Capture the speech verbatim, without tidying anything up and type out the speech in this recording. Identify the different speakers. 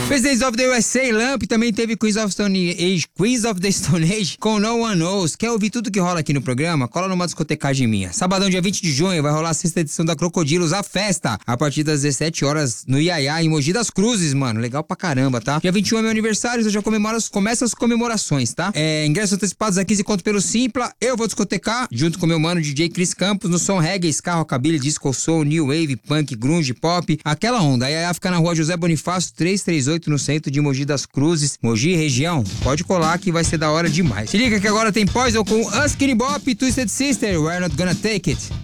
Speaker 1: Presidents of the U S A, Lamp, também teve Queens of Stone Age, Queens of the Stone Age com No One Knows. Quer ouvir tudo que rola aqui no programa? Cola numa discotecagem minha. Sabadão, dia vinte de junho, vai rolar a sexta edição da Crocodilos, a festa, a partir das dezessete horas no Iaiá, em Mogi das Cruzes, mano. Legal pra caramba, tá? Dia vinte e um é meu aniversário, eu já comemoro, começa as comemorações, tá? É, ingressos antecipados a quinze conto pelo Simpla. Eu vou discotecar, junto com meu mano D J Chris Campos, no som reggae, ska, rockabilly, disco soul, new wave, punk, grunge, pop, aquela onda. A Iaiá fica na rua José Bonifácio, trezentos e trinta e oito, no centro de Mogi das Cruzes. Mogi, região, pode colar que vai ser da hora demais. Se liga que agora tem Poison com Us Skinny Bop e Twisted Sister, We're Not Gonna Take It.